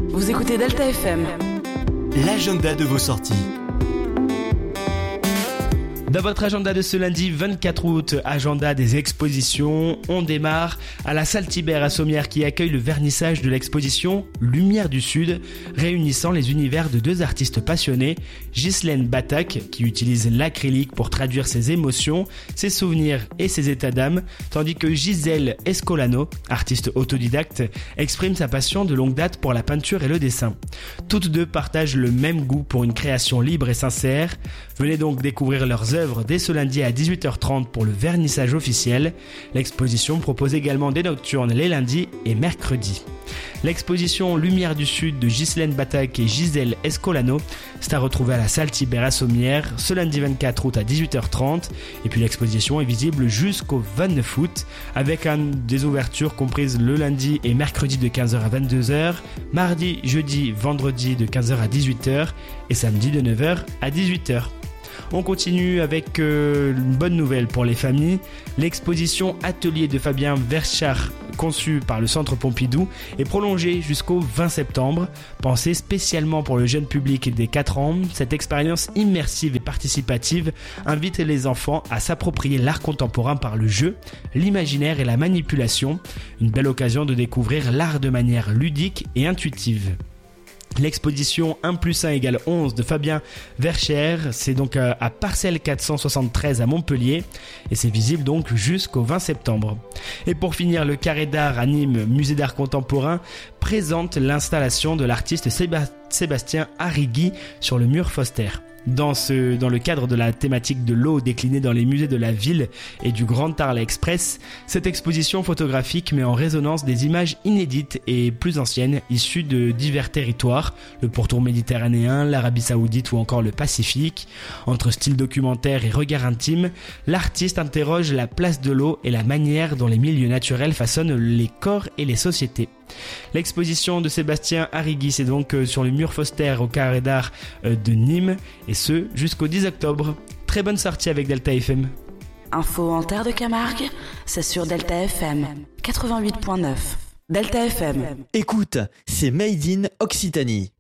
Vous écoutez Delta FM. L'agenda de vos sorties. Dans votre agenda de ce lundi 24 août, agenda des expositions, on démarre à la salle Tibère à Sommières qui accueille le vernissage de l'exposition Lumière du Sud, réunissant les univers de deux artistes passionnés, Ghislaine Batak qui utilise l'acrylique pour traduire ses émotions, ses souvenirs et ses états d'âme, tandis que Gisèle Escolano, artiste autodidacte, exprime sa passion de longue date pour la peinture et le dessin. Toutes deux partagent le même goût pour une création libre et sincère. Venez donc découvrir leurs œuvres dès ce lundi à 18h30 pour le vernissage officiel. L'exposition propose également des nocturnes les lundis et mercredis. L'exposition Lumière du Sud de Ghislaine Batak et Gisèle Escolano, c'est à retrouver à la salle Tibère à Sommières ce lundi 24 août à 18h30. Et puis l'exposition est visible jusqu'au 29 août avec des ouvertures comprises le lundi et mercredi de 15h à 22h, mardi, jeudi, vendredi de 15h à 18h et samedi de 9h à 18h. On continue avec une bonne nouvelle pour les familles. L'exposition Atelier de Fabien Verchard, conçue par le Centre Pompidou, est prolongée jusqu'au 20 septembre. Pensée spécialement pour le jeune public des 4 ans, cette expérience immersive et participative invite les enfants à s'approprier l'art contemporain par le jeu, l'imaginaire et la manipulation. Une belle occasion de découvrir l'art de manière ludique et intuitive. L'exposition 1 + 1 = 11 de Fabien Verchères, c'est donc à Parcelle 473 à Montpellier et c'est visible donc jusqu'au 20 septembre. Et pour finir, le Carré d'Art à Nîmes, musée d'art contemporain, présente l'installation de l'artiste Sébastien Arrigui sur le mur Foster. Dans le cadre de la thématique de l'eau déclinée dans les musées de la ville et du Grand Arles Express, cette exposition photographique met en résonance des images inédites et plus anciennes issues de divers territoires, le pourtour méditerranéen, l'Arabie Saoudite ou encore le Pacifique. Entre style documentaire et regard intime, l'artiste interroge la place de l'eau et la manière dont les milieux naturels façonnent les corps et les sociétés. L'exposition de Sébastien Arrigui, c'est donc sur le mur Foster au Carré d'Art de Nîmes et ce jusqu'au 10 octobre. Très bonne sortie avec Delta FM. Info en terre de Camargue, c'est sur Delta FM 88.9. Delta FM. Écoute, c'est Made in Occitanie.